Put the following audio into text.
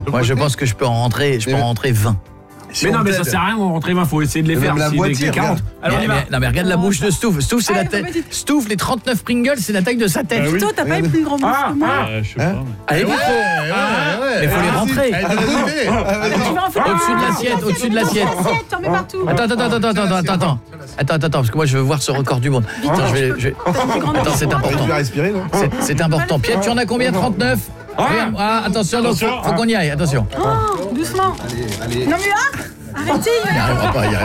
Moi, je pense que je peux en rentrer 20. Mais non, mais ça sert à rien, on rentrer 20, faut essayer de les faire. Même la moitié, les 40. Alors on y va. Non, mais regarde la bouche de Stouff. Stouff, c'est la tête. Stouff, les 39 Pringles, c'est la taille de sa tête. Plutôt, t'as pas une plus grande bouche que moi. Je sais pas. Allez, vite. Mais faut les rentrer. Au-dessus de l'assiette, au-dessus de l'assiette. T'en mets partout. Attends, parce que moi je veux voir ce record du monde. Attends, Attends, c'est important. Respirer, non? C'est important. Pierre, tu en as combien? 39? Regarde, attention, donc, faut qu'on y aille, attention. Doucement. Allez. Non mais arrêtez. Il n'y arrivera pas,